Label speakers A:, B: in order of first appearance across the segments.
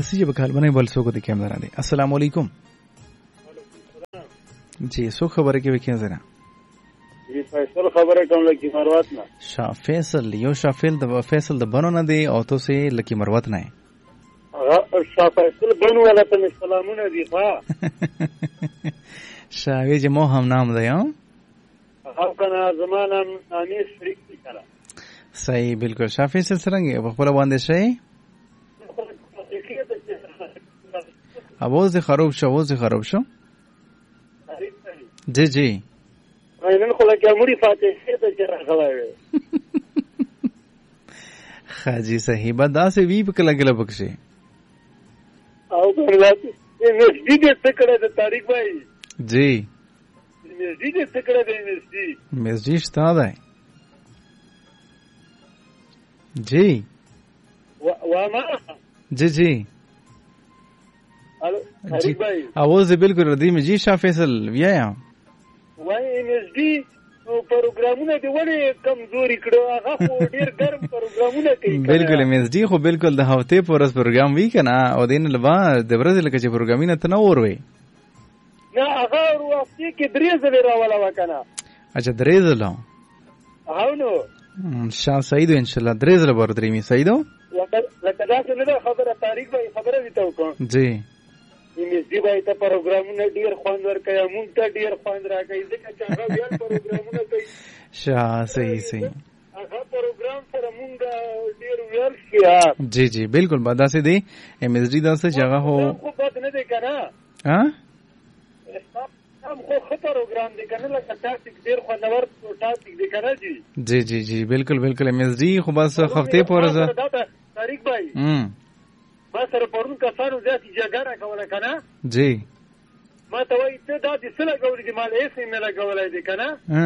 A: بس ये बखाल बने बल सो को देखिए हम जरा दे अस्सलाम वालेकुम जी सो खबर है कि देखिए जरा
B: जी फैसल खबर है कौन लकी मरवत ना
A: शाह फैसल यो शाह फैसल द बनो ना दे और तो से लकी मरवत ना है
B: शाह फैसल बनो वाला तो सलामु ना दी था
A: शाह ये जमो हम नाम दे
B: आप का ना जमाना नानी शरीक की करा
A: सही बिल्कुल शाह फैसल सरंगे बखला बांधे सही आवाज खराब शो जी जी
B: मैंने खोला क्या मुड़ी फाते से तो जरा खलावे
A: खाजी सही बदा से वी पकला गला बक्से
B: आओ करलाती ये मस्जिद से करे तो तारीख भाई
A: जी
B: मस्जिद से करे दे
A: मस्जिद स्ताद है जी
B: वामा
A: जी जी
B: हेलो तारीख भाई
A: आवाज बिल्कुल रदी में जी शाह फैसल विया
B: वही एमएसडी प्रोग्रामونه دی وړي کمزوري کړو هغه ډیر ګرم پروګرامونه کوي
A: بالکل एमएसडी خو بالکل د هفته پورس پروګرام وی کنه او دین لبا د ورځ لکه چې پروګرامینه تنور وي
B: نه هغه وروستي کې درې ځله راواله وکنه
A: اچھا درې ځله
B: هاو نو
A: شاه سعید ان شاء الله درې ځله ور درې می سعیدو
B: لکه دا څه نه خبره تاریخ به خبره دي تو کو
A: جی
B: एमएसडी باید پروګرامونه ډیر خوند ورکړي مونږ ته ډیر خوند راکړي ځکه چې هغه ډیر پروګرامونه کوي
A: شاه صحیح
B: هغه پروګرام سره مونږ ډیر ویل کیه
A: جی جی بالکل بادا سے دی एमएसडी دا سے جگہ ہو
B: خو بد نه دی کنه
A: ها
B: هم خو پروګرام دی کنه لکه تاسو ډیر خوندور تاسو دی کنه
A: جی جی جی بالکل بالکل एमएसडी خو بس هفته پورزه
B: تاریخ بھائی ما سره پرون کسانو ذاتي جګړه کوله کنه
A: جی
B: ما ته وای ته دا د سره غوړي دی مال ایسې مې لا غوړای دی کنه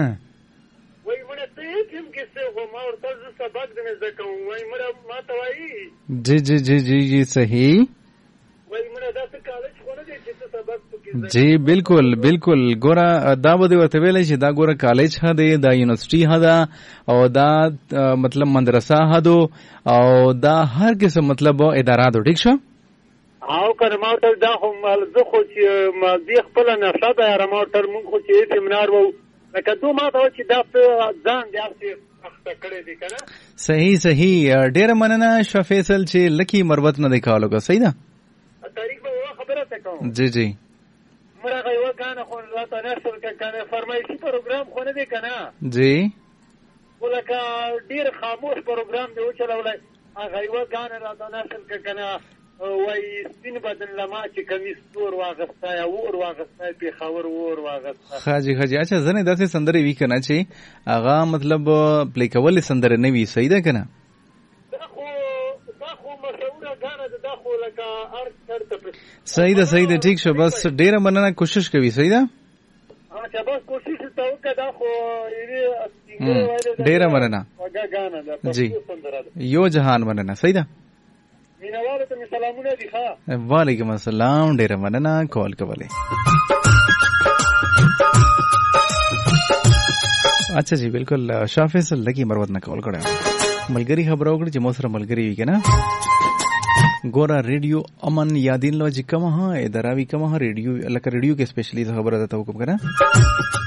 B: وای مړه ته کوم کې څه هو ما ورته سبق دې زکه وای مړه ما ته وای
A: جی جی جی جی جی صحیح
B: وای مړه دا څه کالج خو نه دی چې سبق کې
A: جی بالکل بالکل ګورا دا بده ورته ویلې چې دا ګورا کالج هده دا یونیورسيټي هده او دا مطلب مدرسه هده او دا هر قسم مطلب ادارات ټیک شو
B: او کنه ما ته دا هم زه خو چې ما دی خپل نه ساده را ما تر مونږ خو چې سیمینار وو لکه دوه ما ته چې دا ځان دی اخته کړی دی کنه
A: صحیح صحیح ډیر مننه شاه فیصل چې لکی مروت نه دیکھالو کا صحیح ده
B: تاریخ به خبره ته کوم
A: جی جی
B: مرغه یو غانه خو راته نشل کنه فرمایشي پروګرام خو نه دی کنه
A: جی
B: ولکه ډیر خاموش پروګرام دی او چلولای هغه یو غانه راته نشل کنه وای سپین بدن لما چې کمیس تور واغستا یا ور واغستا په خاور ور واغستا
A: خاجي اچھا زنه داسې سندره وی کنه چې هغه مطلب پلی کول سندره نه وی صحیح ده کنه
B: دا خو مشهوره غانه ده خو لکه هر چرته
A: صحیح ده ٹھیک شو بس ډیره مننه کوشش کوي صحیح ده
B: اچھا بس کوشش ته وکړه خو
A: ډیره مننه جی یو جهان مننه صحیح ده
B: مینوالو ته سلامونه دي ښا
A: وعلیکم السلام ډیره مننه کال کوله اچھا جی بالکل شاه فیصل لکی مروت نه کال کړه ملګری خبرو کړ چې مو سره ملګری وی کنه ګورا ریډیو امن یادین لو چې کومه ادراوی کومه ریډیو لکه ریډیو کې سپیشلی خبره ده ته حکم کنه